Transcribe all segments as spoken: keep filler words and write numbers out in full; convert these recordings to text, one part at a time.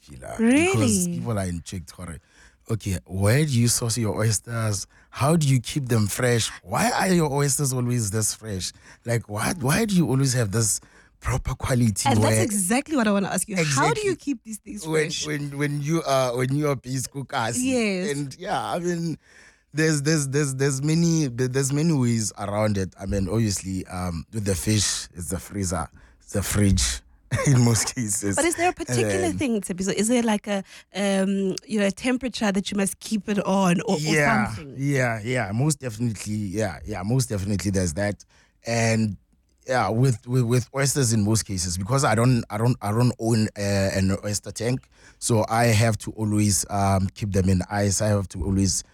popular because Really? people are intrigued. Hore. Okay, where do you source your oysters? How do you keep them fresh? Why are your oysters always this fresh? Like, why, why do you always have this proper quality And that's where exactly what I want to ask you. How do you exactly keep these things when fresh? when when you are when you are base cookers Yes. and yeah, I mean there's there's there's there's many there's many ways around it. I mean, obviously, um, with the fish, it's the freezer, it's the fridge in most cases. But is there a And particular then, thing, Tipi? So is there like a um you know a temperature that you must keep it on or, or yeah, something? yeah, yeah, most definitely, yeah, yeah, most definitely. There's that, and yeah, with, with with oysters in most cases because I don't I don't I don't own uh, an oyster tank, so I have to always um keep them in ice. I have to always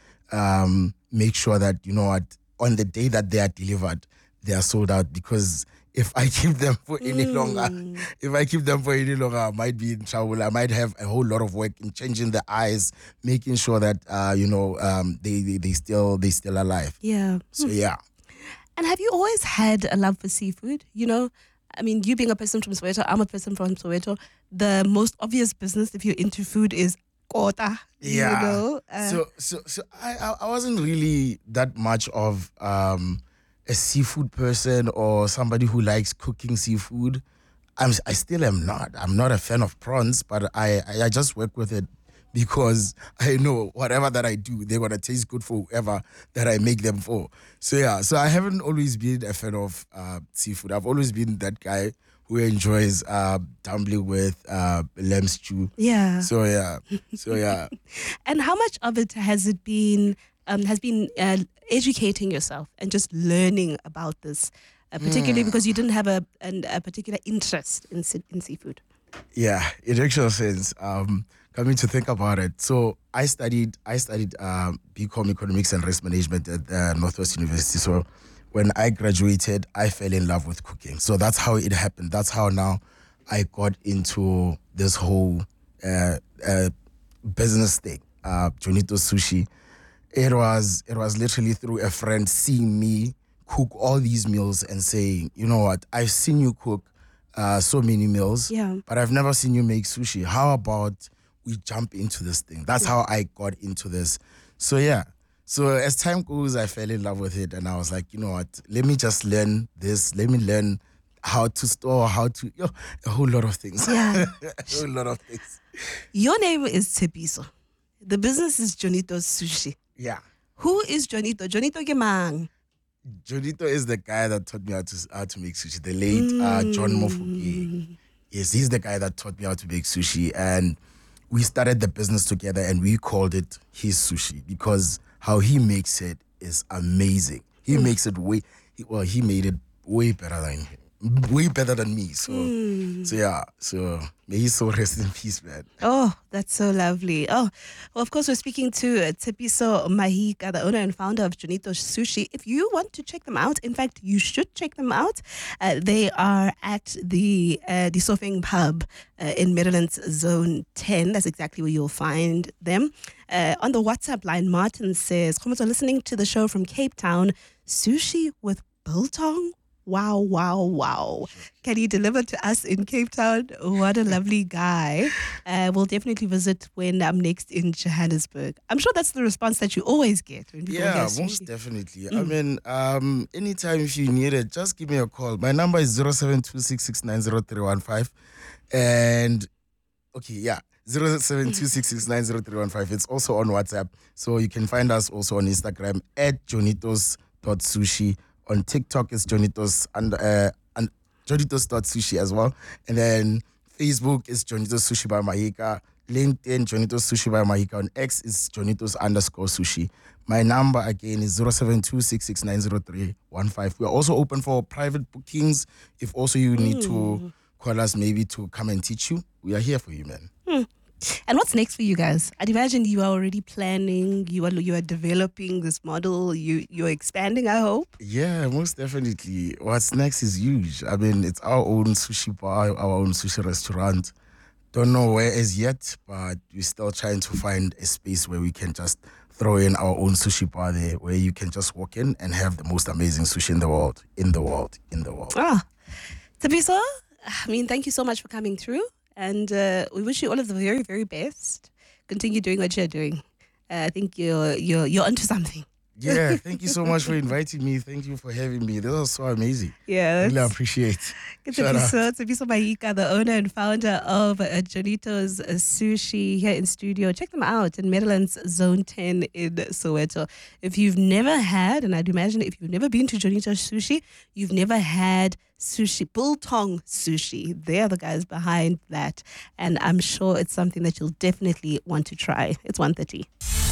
um make sure that you know what on the day that they are delivered they are sold out because if I keep them for any longer, Mm. if I keep them for any longer, I might be in trouble. I might have a whole lot of work in changing the eyes, making sure that uh, you know um, they, they they still they still alive. Yeah. So yeah, And have you always had a love for seafood? You know, I mean, you being a person from Soweto, I'm a person from Soweto. The most obvious business if you're into food is kota. yeah. You know? Uh, so so so I, I I wasn't really that much of um, a seafood person or somebody who likes cooking seafood. I'm I still am not. I'm not a fan of prawns, but I I, I just work with it because I know whatever that I do, they're gonna taste good for whoever that I make them for. So yeah, so I haven't always been a fan of uh, seafood. I've always been that guy who enjoys uh, tumbling with uh, lamb stew. yeah. So yeah, so yeah, And how much of it has it been um, has been uh, educating yourself and just learning about this, uh, particularly because you didn't have a an, a particular interest in se- in seafood? yeah. It makes sense. Um, coming to think about it, so I studied I studied um, BCom Economics and Risk Management at uh, Northwest University. So when I graduated, I fell in love with cooking. So that's how it happened. That's how now I got into this whole uh, uh, business thing, uh, Jonito Sushi. It was it was literally through a friend seeing me cook all these meals and saying, you know what, I've seen you cook uh, so many meals, Yeah. but I've never seen you make sushi. How about we jump into this thing? That's how I got into this. So yeah. So as time goes, I fell in love with it, and I was like, you know what? Let me just learn this. Let me learn how to store, how to, yo, a whole lot of things. Yeah. a whole lot of things. Your name is Tshepiso. The business is Jonito's Sushi. Yeah. Who is Jonito? Jonito Gemang. Jonito is the guy that taught me how to how to make sushi. The late uh, John Mofuki. Yes, he's the guy that taught me how to make sushi, and we started the business together, and we called it his sushi because how he makes it is amazing. He Mm. makes it way he, well. He made it way better than way better than me. So Mm. so yeah. So may he so rest in peace, man. Oh, that's so lovely. Oh, well, of course, we're speaking to uh, Tshepiso Mahika, the owner and founder of Jonito Sushi. If you want to check them out, in fact, you should check them out. Uh, they are at the uh, the Sofeng Pub uh, in Maryland's Zone ten. That's exactly where you'll find them. Uh, on the WhatsApp line, Martin says, "Komoto, listening to the show from Cape Town, sushi with biltong. Wow, wow, wow. Can he deliver to us in Cape Town? What a lovely guy. Uh, we'll definitely visit when I'm next in Johannesburg. I'm sure that's the response that you always get when people Yeah, hear most sushi. definitely. I mean, um, anytime if you need it, just give me a call. My number is zero seven two six six nine zero three one five. And okay, yeah, zero seven two six six nine zero three one five. It's also on WhatsApp. So you can find us also on Instagram at jonitos.sushi. On TikTok, it's jonitos and uh, and jonitos.sushi as well. And then Facebook is Jonitos Sushi by Mahika. LinkedIn, Jonitos Sushi by Mahika. On X is Jonitos underscore sushi. My number again is zero seven two six six nine zero three one five. We're also open for private bookings. If also you need to call us maybe to come and teach you, we are here for you, man. Hmm. And what's next for you guys? I'd imagine you are already planning, you are you are developing this model, you you're expanding, I hope. Yeah, most definitely. What's next is huge. I mean, it's our own sushi bar, our own sushi restaurant. Don't know where as yet, but we're still trying to find a space where we can just throw in our own sushi bar there, where you can just walk in and have the most amazing sushi in the world, in the world, in the world. Ah, Tshepiso, I mean, thank you so much for coming through. and uh, we wish you all of the very, very best. Continue doing what you're doing. Uh, I think you're you're you're onto something. Yeah, thank you so much for inviting me. Thank you for having me. This was so amazing. Yeah, Really appreciate it. Shout out. Tsepiso Mahika, the owner and founder of uh, Jonito's uh, Sushi here in studio. Check them out in Meadowlands Zone ten in Soweto. If you've never had, and I'd imagine if you've never been to Jonito's Sushi, you've never had sushi, biltong sushi. They're the guys behind that. And I'm sure it's something that you'll definitely want to try. It's one thirty.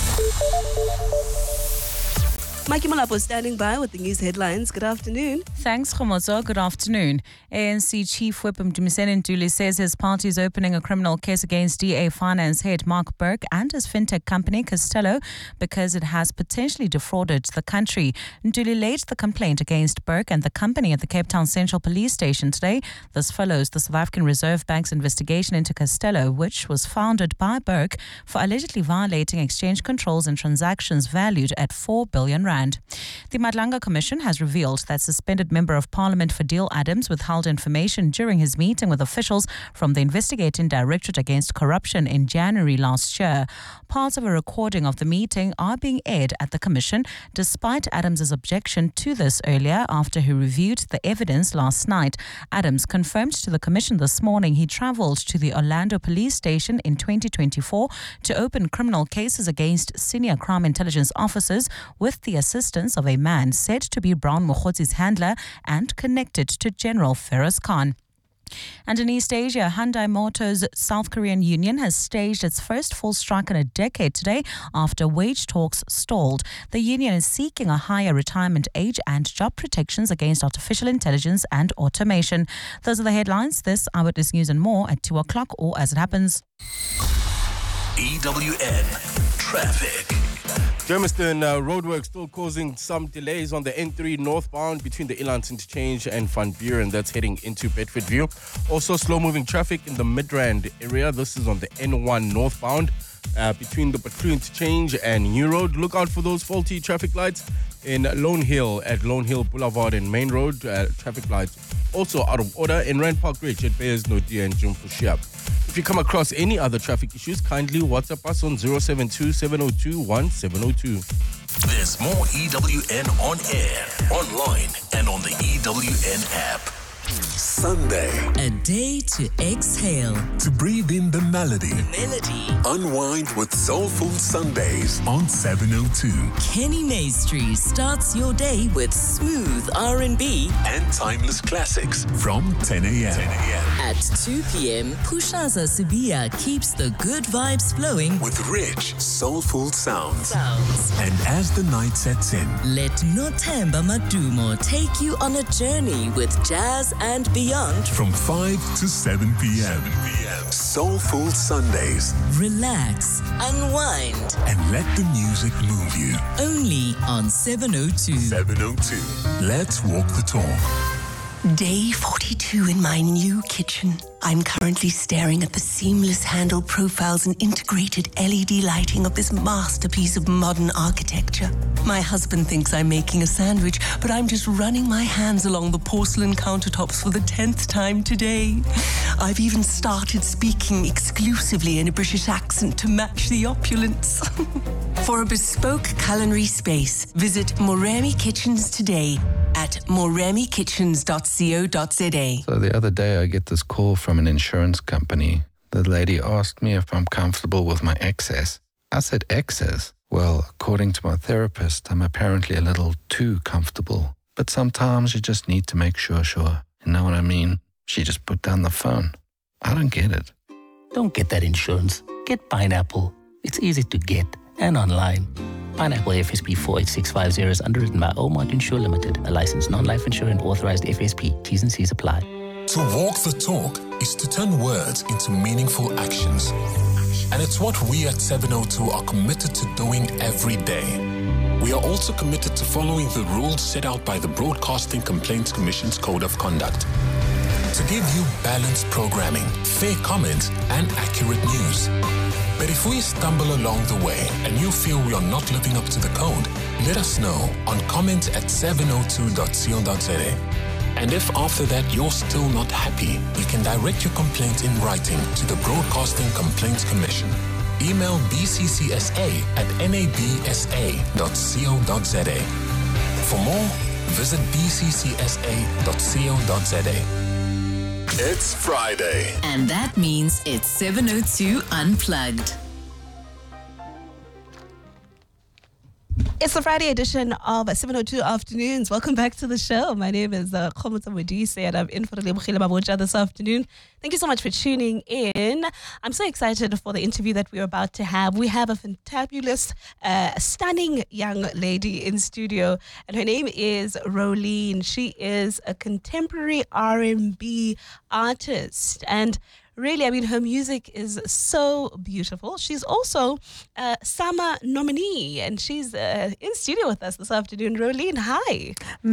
Mikey Malapo standing by with the news headlines. Good afternoon. Thanks, Khomozo. Good afternoon. A N C Chief Whip Mdumiseni Ntuli says his party is opening a criminal case against D A Finance head Mark Burke and his fintech company Castello because it has potentially defrauded the country. Ntuli laid the complaint against Burke and the company at the Cape Town Central Police Station today. This follows the South African Reserve Bank's investigation into Castello, which was founded by Burke for allegedly violating exchange controls and transactions valued at four billion rand. The Madlanga Commission has revealed that suspended Member of Parliament Fadil Adams withheld information during his meeting with officials from the Investigating Directorate Against Corruption in January last year. Parts of a recording of the meeting are being aired at the Commission, despite Adams' objection to this earlier after he reviewed the evidence last night. Adams confirmed to the Commission this morning he travelled to the Orlando Police Station in twenty twenty-four to open criminal cases against senior crime intelligence officers with the assistance of a man said to be Brown Mokhotsi's handler and connected to General Feroz Khan. And in East Asia, Hyundai Motors South Korean union has staged its first full strike in a decade today after wage talks stalled. The union is seeking a higher retirement age and job protections against artificial intelligence and automation. Those are the headlines. This Eyewitness News and more at two o'clock or as it happens. E W N Traffic. Germiston uh, roadwork still causing some delays on the N three northbound between the Elands Interchange and Van Buren. That's heading into Bedfordview. Also slow-moving traffic in the Midrand area. This is on the N one northbound uh, between the Butlu Interchange and New Road. Look out for those faulty traffic lights in Lone Hill at Lone Hill Boulevard and Main Road. Uh, traffic lights also out of order in Rand Park Ridge at Bayers Nodia and Jumpushia. If you come across any other traffic issues, kindly WhatsApp us on zero seven two, seven zero two, one seven zero two. There's more E W N on air, online, and on the E W N app. Sunday. A day to exhale. To breathe in the melody. Melody. Unwind with Soulful Sundays on seven oh two. Kenny Maestri starts your day with smooth R and B and timeless classics from ten a.m. At two p.m., Pushaza Sibia keeps the good vibes flowing with rich, soulful sounds. sounds. And as the night sets in, let Nothemba Madumo take you on a journey with jazz and beyond from five to seven p.m. Soulful Sundays. Relax, unwind, and let the music move you. Only on seven oh two. seven oh two. Let's walk the talk. Day forty-two in my new kitchen. I'm currently staring at the seamless handle profiles and integrated L E D lighting of this masterpiece of modern architecture. My husband thinks I'm making a sandwich, but I'm just running my hands along the porcelain countertops for the tenth time today. I've even started speaking exclusively in a British accent to match the opulence. For a bespoke culinary space, visit Moremi Kitchens today at moremi kitchens dot co dot za. So the other day I get this call from an insurance company. The lady asked me if I'm comfortable with my excess. I said, excess? Well, according to my therapist, I'm apparently a little too comfortable. But sometimes you just need to make sure, sure. You know what I mean? She just put down the phone. I don't get it. Don't get that insurance. Get Pineapple. It's easy to get and online. Pineapple F S P four eight six five zero is underwritten by Omont Insure Limited, a licensed non-life insurer and authorized F S P. T's and C's apply. To walk the talk is to turn words into meaningful actions. And it's what we at seven oh two are committed to doing every day. We are also committed to following the rules set out by the Broadcasting Complaints Commission's Code of Conduct. To give you balanced programming, fair comments, and accurate news. But if we stumble along the way and you feel we are not living up to the code, let us know on comment at seven oh two dot co dot za. And if after that you're still not happy, you can direct your complaint in writing to the Broadcasting Complaints Commission. Email b c c s a at n a b s a dot co dot z a. For more, visit b c c s a dot co dot z a. It's Friday. And that means it's seven oh two Unplugged. It's the Friday edition of seven oh two Afternoons. Welcome back to the show. My name is uh, Khomotso Modise, and I'm in for Lebohile Maboja this afternoon. Thank you so much for tuning in. I'm so excited for the interview that we're about to have. We have a fantabulous, uh, stunning young lady in studio, and her name is Roline. She is a contemporary R and B artist, and really, I mean, her music is so beautiful. She's also a SAMA nominee, and she's uh, in studio with us this afternoon. Roline, hi.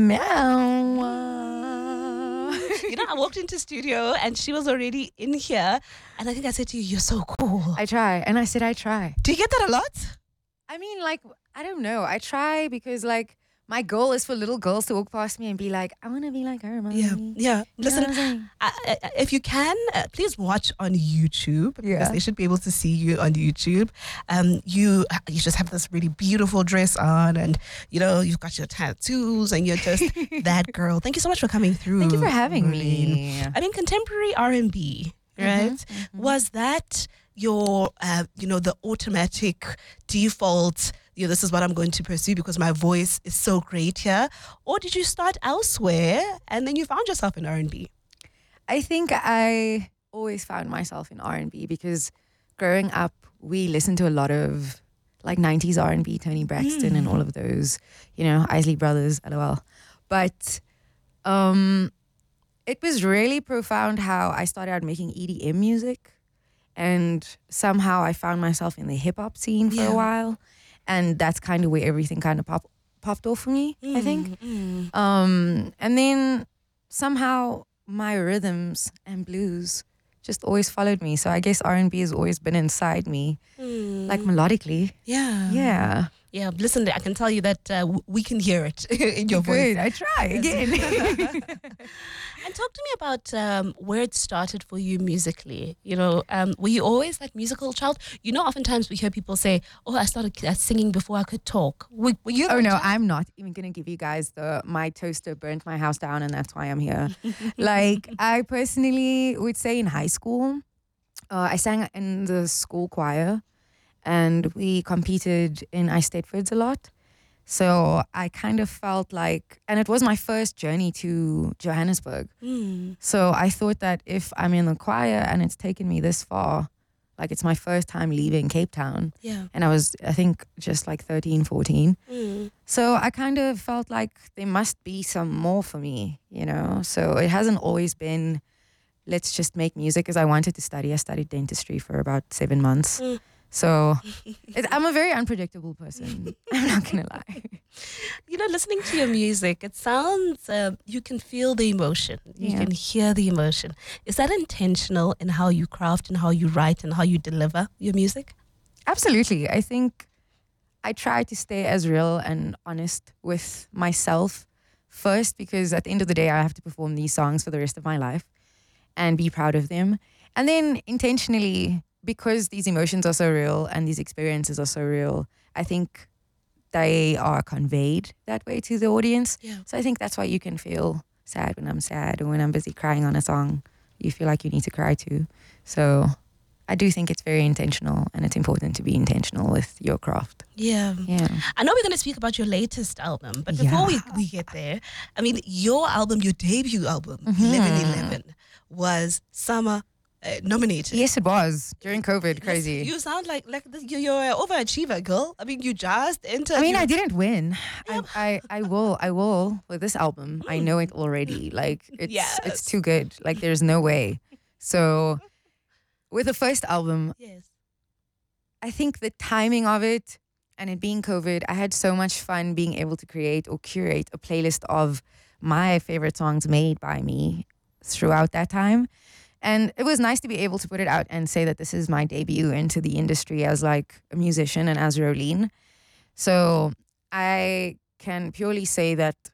Meow. You know, I walked into studio, and she was already in here, and I think I said to you, you're so cool. I try, and I said I try. Do you get that a lot? I mean, like, I don't know. I try because, like, my goal is for little girls to walk past me and be like, I want to be like her, mommy. Yeah, yeah. You know what I'm Listen, saying? uh, uh, if you can, uh, please watch on YouTube, because Yeah. they should be able to see you on YouTube. Um, you you just have this really beautiful dress on, and you know you've got your tattoos, and you're just that girl. Thank you so much for coming through. Thank you for having Roline. me. I mean, contemporary R and B, right? mhm. Was that your, uh, you know, the automatic default? You know, this is what I'm going to pursue because my voice is so great here, or did you start elsewhere and then you found yourself in R and B? I think I always found myself in R and B because growing up, we listened to a lot of like nineties R and B, Tony Braxton and all of those, you know, Isley Brothers, lol. But um, it was really profound how I started out making E D M music, and somehow I found myself in the hip hop scene for Yeah. a while. And that's kind of where everything kind of pop, popped off for me, I think. Mm. Um, and then somehow my rhythms and blues just always followed me. So I guess R and B has always been inside me, Mm. like melodically. Yeah. Yeah. Yeah. Listen, I can tell you that uh, w- we can hear it in your voice. Good. I try again. And talk to me about um, where it started for you musically. You know, um, were you always that musical child? You know, oftentimes we hear people say, "Oh, I started uh, singing before I could talk." Were, were you? Oh that no, child? I'm not even gonna give you guys the my toaster burnt my house down and that's why I'm here. Like I personally would say in high school, uh, I sang in the school choir, and we competed in Eisteddfods a lot. So I kind of felt like, and it was my first journey to Johannesburg. Mm. So I thought that if I'm in the choir and it's taken me this far, like it's my first time leaving Cape Town. Yeah. And I was, I think, just like thirteen, fourteen. Mm. So I kind of felt like there must be some more for me, you know? So it hasn't always been, let's just make music, because I wanted to study. I studied dentistry for about seven months. Mm. So it, I'm a very unpredictable person. I'm not going to lie. You know, listening to your music, it sounds, uh, you can feel the emotion. You Yeah. can hear the emotion. Is that intentional in how you craft and how you write and how you deliver your music? Absolutely. I think I try to stay as real and honest with myself first, because at the end of the day, I have to perform these songs for the rest of my life and be proud of them. And then intentionally, because these emotions are so real and these experiences are so real, I think they are conveyed that way to the audience. Yeah. So I think that's why you can feel sad when I'm sad, or when I'm busy crying on a song, you feel like you need to cry too. So I do think it's very intentional, and it's important to be intentional with your craft. Yeah. Yeah. I know we're going to speak about your latest album, but before we, we get there, I mean, your album, your debut album, eleven eleven, was SAMA uh, nominated. Yes, it was during COVID. Crazy. You sound like like this, you- you're an overachiever, girl. I mean, you just entered. I mean, you- I didn't win. I, I, I will, I will with this album. I know it already. Like it's, Yes. it's too good. Like there's no way. So, with the first album, Yes. I think the timing of it and it being COVID, I had so much fun being able to create or curate a playlist of my favorite songs made by me throughout that time. And it was nice to be able to put it out and say that this is my debut into the industry as like a musician and as Roline. So I can purely say that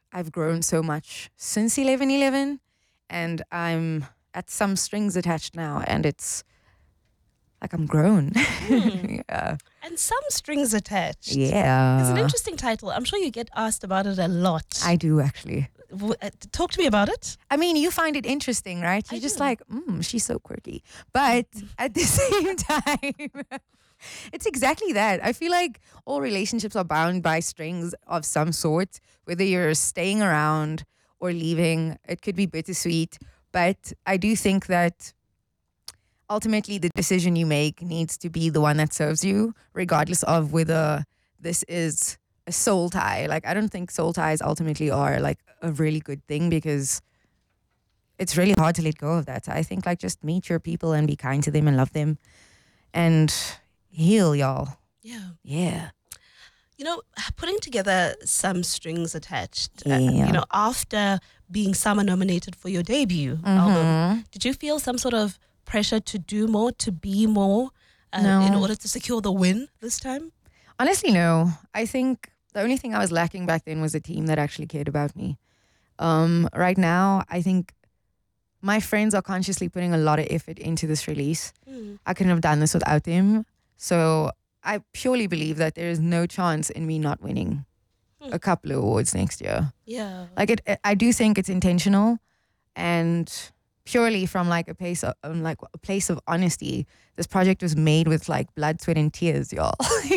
I've grown so much since eleven eleven, and I'm at some strings attached now, and it's like I'm grown. Mm. Yeah. And some strings attached. Yeah. It's an interesting title. I'm sure you get asked about it a lot. I do actually. W- uh, Talk to me about it. I mean, you find it interesting, right? You're I just do. like, mm, she's so quirky. But at the same time, it's exactly that. I feel like all relationships are bound by strings of some sort, whether you're staying around or leaving. It could be bittersweet. But I do think that ultimately the decision you make needs to be the one that serves you, regardless of whether this is a soul tie. Like, I don't think soul ties ultimately are like a really good thing, because it's really hard to let go of that. So I think like just meet your people and be kind to them and love them and heal, y'all. Yeah. Yeah. You know, putting together some strings attached, uh, Yeah. you know, after being summer nominated for your debut Mhm. album, did you feel some sort of pressure to do more, to be more, uh, No. in order to secure the win this time? Honestly, no. I think the only thing I was lacking back then was a team that actually cared about me. Um, right now, I think my friends are consciously putting a lot of effort into this release. Mm. I couldn't have done this without them. So I purely believe that there is no chance in me not winning Hmm. a couple of awards next year. Yeah. Like it, I do think it's intentional, and purely from like a place of um, like a place of honesty. This project was made with like blood, sweat, and tears, y'all.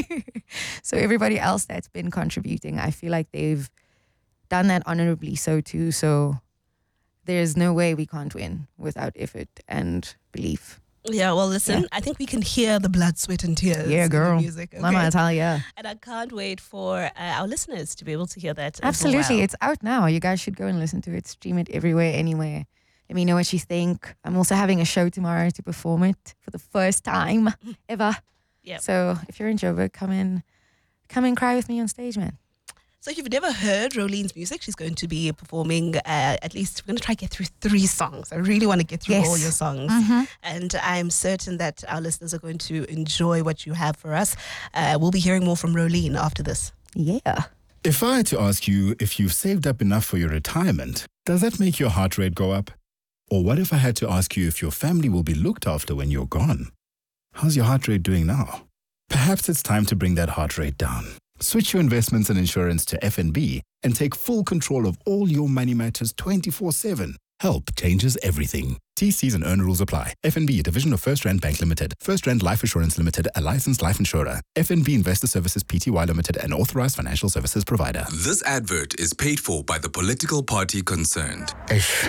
So everybody else that's been contributing, I feel like they've done that honorably so too. So there's no way we can't win without effort and belief. Yeah, well, listen, Yeah. I think we can hear the blood, sweat, and tears Yeah, in girl. the music. Let me tell ya. And I can't wait for uh, our listeners to be able to hear that. Absolutely. As well. It's out now. You guys should go and listen to it. Stream it everywhere, anywhere. Let me know what you think. I'm also having a show tomorrow to perform it for the first time ever. Yep. So if you're in Joburg, come in, come and cry with me on stage, man. So if you've never heard Rolene's music, she's going to be performing, uh, at least we're going to try to get through three songs. I really want to get through Yes. all your songs. Mhm. And I'm certain that our listeners are going to enjoy what you have for us. Uh, we'll be hearing more from Rolene after this. Yeah. If I had to ask you if you've saved up enough for your retirement, does that make your heart rate go up? Or what if I had to ask you if your family will be looked after when you're gone? How's your heart rate doing now? Perhaps it's time to bring that heart rate down. Switch your investments and insurance to F N B and take full control of all your money matters twenty-four seven. Help changes everything. T Cs and earn rules apply. F N B, a division of First Rand Bank Limited. First Rand Life Assurance Limited, a licensed life insurer. F N B Investor Services Pty Limited, an authorized financial services provider. This advert is paid for by the political party concerned. Ish.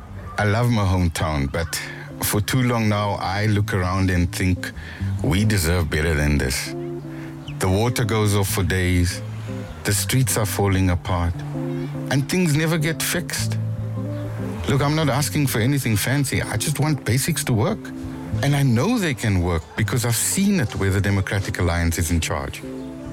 I love my hometown, but for too long now, I look around and think we deserve better than this. The water goes off for days, the streets are falling apart, and things never get fixed. Look, I'm not asking for anything fancy. I just want basics to work. And I know they can work because I've seen it where the Democratic Alliance is in charge.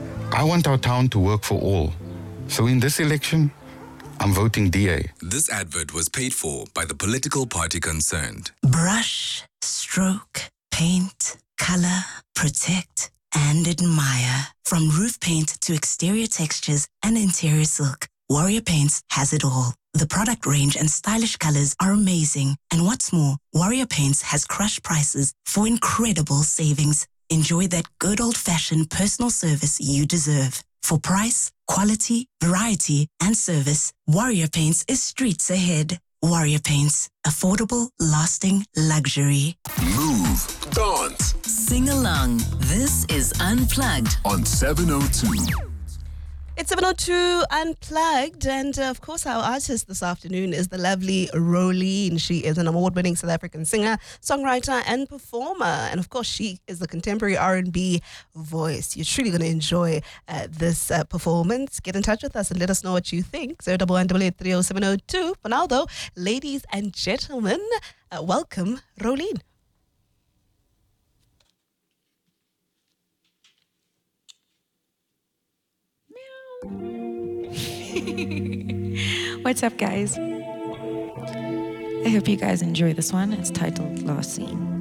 I want our town to work for all. So in this election, I'm voting D A. This advert was paid for by the political party concerned. Brush, stroke, paint, color, protect, and admire. From roof paint to exterior textures and interior silk, Warrior Paints has it all. The product range and stylish colors are amazing. And what's more, Warrior Paints has crushed prices for incredible savings. Enjoy that good old-fashioned personal service you deserve. For price, quality, variety, and service, Warrior Paints is streets ahead. Warrior Paints. Affordable, lasting luxury. Move, dance Sing along. This is Unplugged. on seven oh two. It's seven oh two Unplugged, and uh, of course our artist this afternoon is the lovely Rolene. She is an award-winning South African singer, songwriter, and performer, and of course she is the contemporary R and B voice. You're truly going to enjoy uh, this uh, performance. Get in touch with us and let us know what you think. zero one one eight eight three oh seven oh two. For now though, ladies and gentlemen, uh, welcome Rolene. What's up, guys? I hope you guys enjoy this one. It's titled Last Scene.